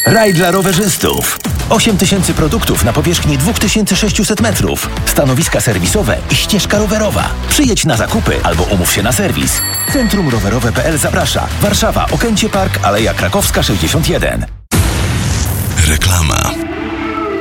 Raj dla rowerzystów. 8000 produktów na powierzchni 2600 metrów. Stanowiska serwisowe i ścieżka rowerowa. Przyjedź na zakupy albo umów się na serwis. Centrum Rowerowe.pl zaprasza. Warszawa, Okęcie Park, Aleja Krakowska 61. Reklama.